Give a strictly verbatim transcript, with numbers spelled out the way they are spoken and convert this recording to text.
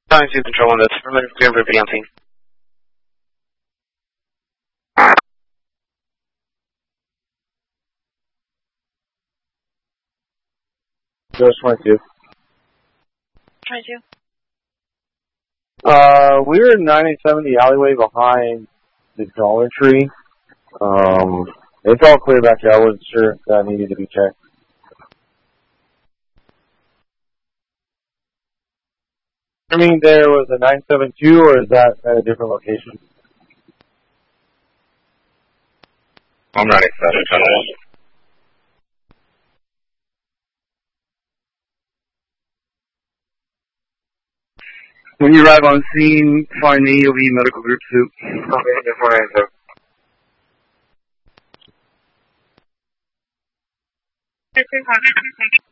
Trying to control on this. Remember to everybody on scene. Just twenty-two. twenty-two. Uh, we were in nine eight seven, the alleyway behind the Dollar Tree. Um, it's all clear back there. I wasn't sure if that needed to be checked. I mean, there was a nine seven two, or is that at a different location? I'm nine eight seven. When you arrive on scene, find the E O V medical group suit. Okay, that's one answer. Three, three, five.